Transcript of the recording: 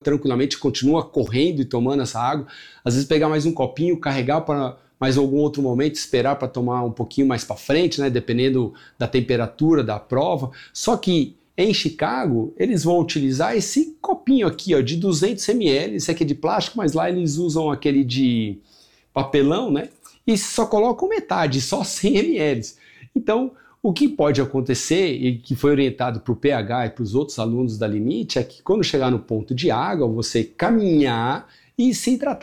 tranquilamente, continua correndo e tomando essa água. Às vezes pegar mais um copinho, carregar para mais algum outro momento, esperar para tomar um pouquinho mais para frente, né, dependendo da temperatura da prova. Só que em Chicago, eles vão utilizar esse copinho aqui, ó, de 200 ml, esse aqui é de plástico, mas lá eles usam aquele de papelão, né? E só colocam metade, só 100 ml. Então, o que pode acontecer, e que foi orientado para o PH e para os outros alunos da Limite, é que quando chegar no ponto de água, você caminhar e se hidratar.